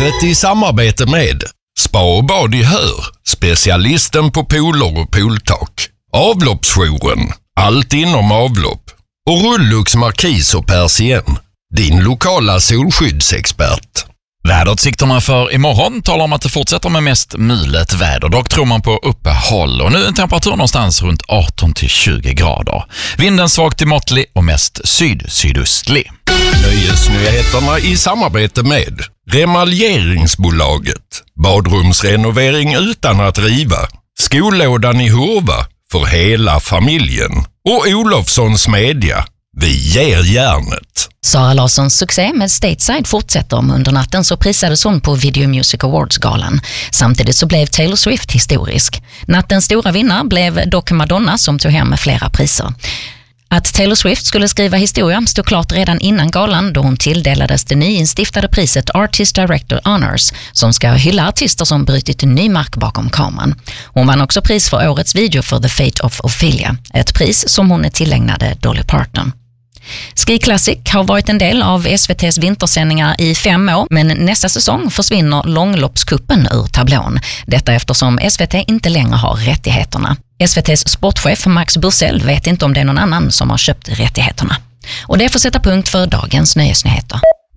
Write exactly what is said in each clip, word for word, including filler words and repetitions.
Vädret i samarbete med Spa och bad i Hör, specialisten på pooler och pooltak. Avloppsjouren, allt inom avlopp. Och Rullux Markis och Persien, din lokala solskyddsexpert. Väderutsikterna för imorgon talar om att det fortsätter med mest mulet väder. Dock tror man på uppehåll och nu en temperatur någonstans runt arton till tjugo grader. Vinden svagt till måttlig och mest syd-sydöstlig. Nöjesnyheterna i samarbete med Remaljeringsbolaget. Badrumsrenovering utan att riva. Skolådan i Hurva för hela familjen. Och Olofssons Media. Vi ger järnet. Sara Larssons succé med Stateside fortsätter. Om under natten så prisades hon på Video Music Awards-galan. Samtidigt så blev Taylor Swift historisk. Nattens stora vinnare blev dock Madonna som tog hem med flera priser. Att Taylor Swift skulle skriva historia stod klart redan innan galan då hon tilldelades det nyinstiftade priset Artist Director Honors som ska hylla artister som brutit ny mark bakom kameran. Hon vann också pris för årets video för The Fate of Ophelia, ett pris som hon är tillägnade Dolly Parton. Ski Classic har varit en del av S V T:s vintersändningar i fem år, men nästa säsong försvinner långloppskuppen ur tablån. Detta eftersom S V T inte längre har rättigheterna. S V T:s sportchef Max Bursell vet inte om det är någon annan som har köpt rättigheterna. Och det får sätta punkt för dagens nöjesnyheter.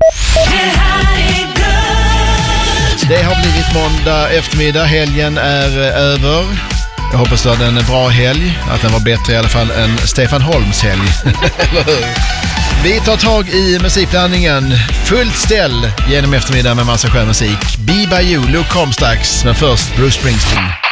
Det har blivit måndag eftermiddag, helgen är över. Jag hoppas du hade en bra helg, att den var bättre i alla fall än Stefan Holms helg. Vi tar tag i musikblandningen, fullt ställ genom eftermiddag med massa skön musik. Be By You, Luke Comstax, men först Bruce Springsteen.